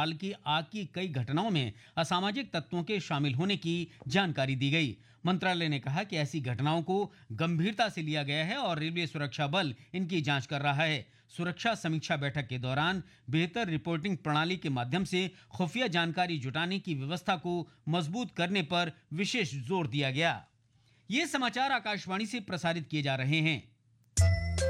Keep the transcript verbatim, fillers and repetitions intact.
हाल की आग की कई घटनाओं में असामाजिक तत्वों के शामिल होने की जानकारी दी गई। मंत्रालय ने कहा कि ऐसी घटनाओं को गंभीरता से लिया गया है और रेलवे सुरक्षा बल इनकी जांच कर रहा है। सुरक्षा समीक्षा बैठक के दौरान बेहतर रिपोर्टिंग प्रणाली के माध्यम से खुफिया जानकारी जुटाने की व्यवस्था को मजबूत करने पर विशेष जोर दिया गया। ये समाचार आकाशवाणी से प्रसारित किए जा रहे हैं।